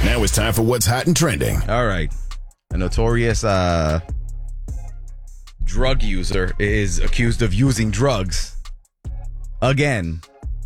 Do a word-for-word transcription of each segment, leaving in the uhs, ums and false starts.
Now it's time for what's hot and trending. All right. A notorious uh, drug user is accused of using drugs again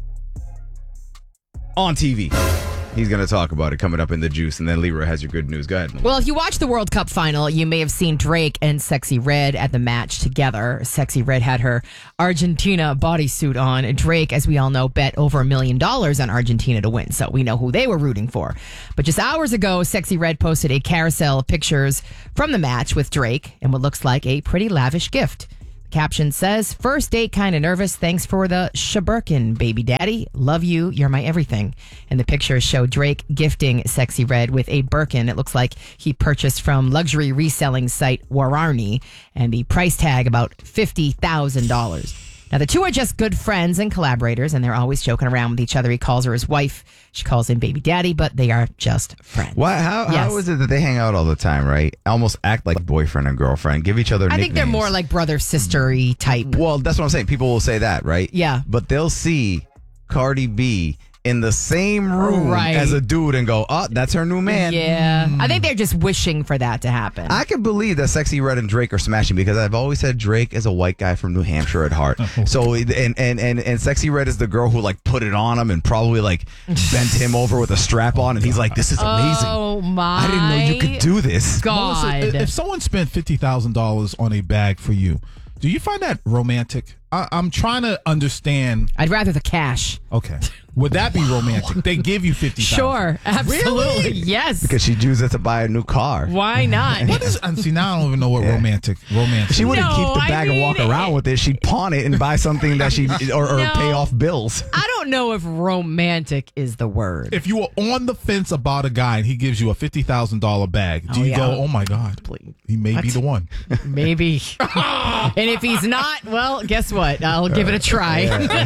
on T V. He's going to talk about it coming up in the juice, and then Leroy has your good news. Go ahead, Melissa. Well, if you watched the World Cup final, you may have seen Drake and Sexy Red at the match together. Sexy Red had her Argentina bodysuit on. Drake, as we all know, bet over a million dollars on Argentina to win, so we know who they were rooting for. But just hours ago, Sexy Red posted a carousel of pictures from the match with Drake and what looks like a pretty lavish gift. Caption says, first date kind of nervous. Thanks for the shaburkin, baby daddy. Love you. You're my everything. And the pictures show Drake gifting Sexy Red with a Birkin. It looks like he purchased from luxury reselling site Wararni, and the price tag about fifty thousand dollars. Now, the two are just good friends and collaborators, and they're always joking around with each other. He calls her his wife. She calls him baby daddy, but they are just friends. What? How, Yes. how is it that they hang out all the time, right? Almost act like boyfriend and girlfriend. Give each other I nicknames. think they're more like brother-sister-y type. Well, that's what I'm saying. People will say that, right? Yeah. But they'll see Cardi B in the same room Right. as a dude and go, oh, that's her new man. Yeah. I think they're just wishing for that to happen. I can believe that Sexy Red and Drake are smashing because I've always said Drake is a white guy from New Hampshire at heart. So and, and and and Sexy Red is the girl who like put it on him and probably like bent him over with a strap on, and he's like, "This is amazing. Oh my! I didn't know you could do this." God. Melissa, if someone spent fifty thousand dollars on a bag for you, do you find that romantic? I, I'm trying to understand. I'd rather the cash. Okay. Would that be romantic? They give you fifty thousand dollars. Sure, absolutely, yes. Because she'd use it to buy a new car. Why not? What is? And see, now I don't even know what Yeah. romantic. Romantic. She wouldn't No, keep the I bag and walk mean, around with it. She'd pawn it and buy something that she or, or No. pay off bills. I don't know if romantic is the word. If you were on the fence about a guy and he gives you a fifty thousand dollar bag, do Oh, you yeah. go, "Oh my God, Please. he may be What? the one"? Maybe. And if he's not, well, guess what? I'll give it a try.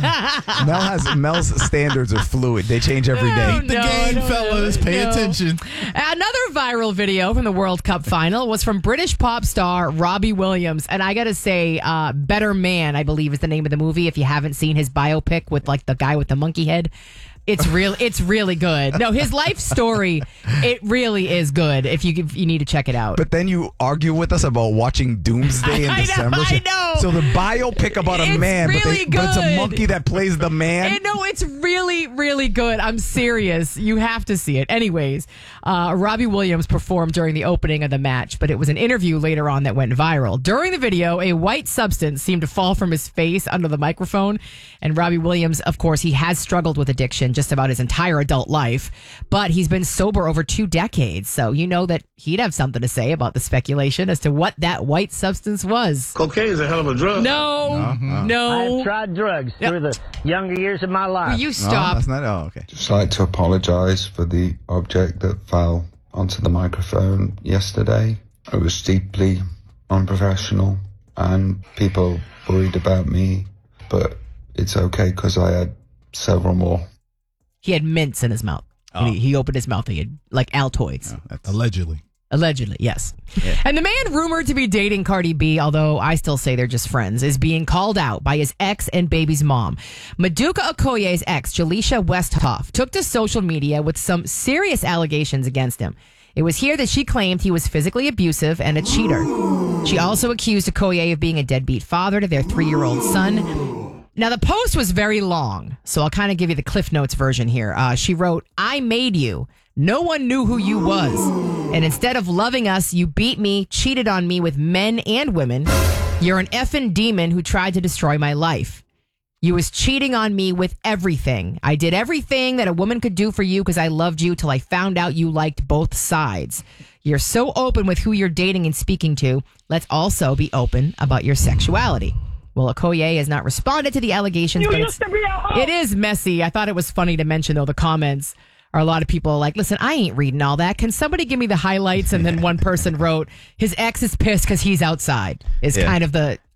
Mel has Mel's standards are fluid. They change every day. Oh, The no, game, no, fellas, no, pay no. attention. Another viral video from the World Cup final was from British pop star Robbie Williams. And I got to say, uh, Better Man, I believe is the name of the movie. If you haven't seen his biopic with like the guy with the monkey head. It's real. It's really good. No, his life story, it really is good. If you if you need to check it out. But then you argue with us about watching Doomsday in I know, December. I know. So the biopic about a It's man, but, really they, but it's a good. monkey that plays the man. And no, it's really, really good. I'm serious. You have to see it. Anyways, uh, Robbie Williams performed during the opening of the match, but it was an interview later on that went viral. During the video, a white substance seemed to fall from his face under the microphone. And Robbie Williams, of course, he has struggled with addiction just about his entire adult life, but he's been sober over two decades. So you know that he'd have something to say about the speculation as to what that white substance was. Cocaine is a hell of a drug. No, no. I've tried drugs through the younger years of my life. Will you No, stop? that's not. Oh, okay. Just like to apologise for the object that fell onto the microphone yesterday. It was deeply unprofessional and people worried about me, but it's okay because I had several more. He had mints in his mouth. Oh. He, he opened his mouth. He had like Altoids. Oh, that's, Allegedly. Allegedly, yes. And the man rumored to be dating Cardi B, although I still say they're just friends, is being called out by his ex and baby's mom. Maduka Okoye's ex, Jaleisha Westhoff, took to social media with some serious allegations against him. It was here that she claimed he was physically abusive and a cheater. She also accused Okoye of being a deadbeat father to their three-year-old son. Now, the post was very long, so I'll kind of give you the Cliff Notes version here. Uh, she wrote, I made you. No one knew who you was. And instead of loving us, you beat me, cheated on me with men and women. You're an effing demon who tried to destroy my life. You was cheating on me with everything. I did everything that a woman could do for you because I loved you till I found out you liked both sides. You're so open with who you're dating and speaking to. Let's also be open about your sexuality. Well, Okoye has not responded to the allegations, but it's, it is messy. I thought it was funny to mention, though, the comments are a lot of people like, listen, I ain't reading all that. Can somebody give me the highlights? And then one person wrote, his ex is pissed because he's outside, is Yeah. kind of the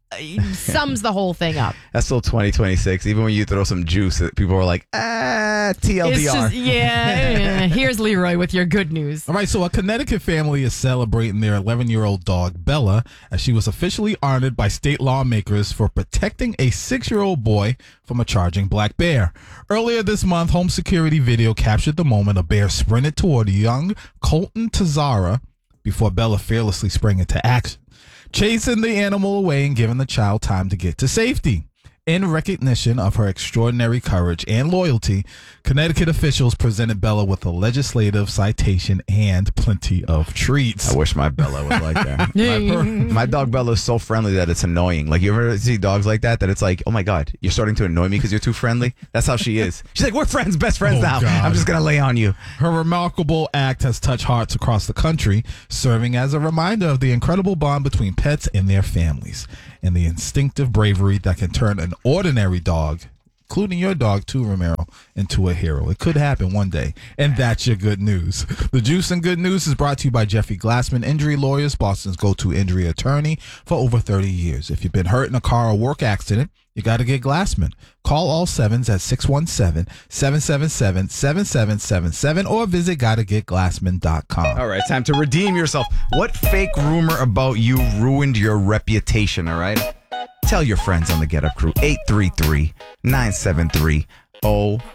sums the whole thing up. That's still twenty twenty-six. Even when you throw some juice, people are like, ah, T L D R. It's just, yeah. Here's Leroy with your good news. All right, so a Connecticut family is celebrating their eleven-year-old dog, Bella, as she was officially honored by state lawmakers for protecting a six-year-old boy from a charging black bear. Earlier this month, home security video captured the moment a bear sprinted toward young Colton Tazara before Bella fearlessly sprang into action, chasing the animal away and giving the child time to get to safety. In recognition of her extraordinary courage and loyalty, Connecticut officials presented Bella with a legislative citation and plenty of treats. I wish my Bella was like that. my, my dog Bella is so friendly that it's annoying. Like, you ever see dogs like that? That it's like, oh my God, you're starting to annoy me because you're too friendly? That's how she is. She's like, we're friends, best friends Oh, now. God. I'm just going to lay on you. Her remarkable act has touched hearts across the country, serving as a reminder of the incredible bond between pets and their families, and the instinctive bravery that can turn an ordinary dog, including your dog too, Romero, into a hero. It could happen one day, and that's your good news. The Juice and Good News is brought to you by Jeffrey Glassman Injury Lawyers, Boston's go-to injury attorney for over thirty years. If you've been hurt in a car or work accident, you got to get Glassman. Call all sevens at six one seven, seven seven seven, seven seven seven seven or visit gotta get glassman dot com. All right, time to redeem yourself. What fake rumor about you ruined your reputation, all right? Tell your friends on the Get Up Crew, eight three three, nine seven three, zero